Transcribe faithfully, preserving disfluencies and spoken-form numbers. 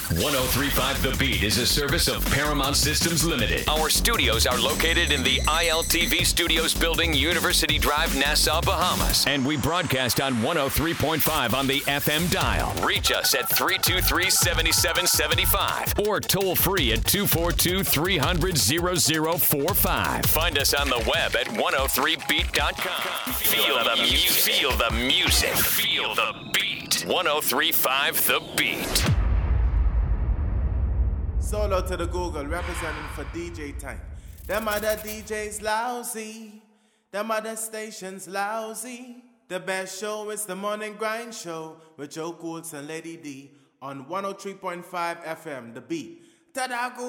ten thirty-five The Beat is a service of Paramount Systems Limited. Our studios are located in the I L T V Studios building, University Drive, Nassau, Bahamas. And we broadcast on one oh three point five on the F M dial. Reach us at three two three, seven seven seven five or toll free at two four two, three hundred, zero zero four five. Find us on the web at one oh three beat dot com. Feel the music. Feel the music. Feel the beat. ten thirty-five The Beat. Solo to the Google, representing for D J Time. Them other D Js lousy. Them other stations lousy. The best show is the Morning Grind Show with Joe Coulson and Lady D on one oh three point five F M, The Beat. Ta-da,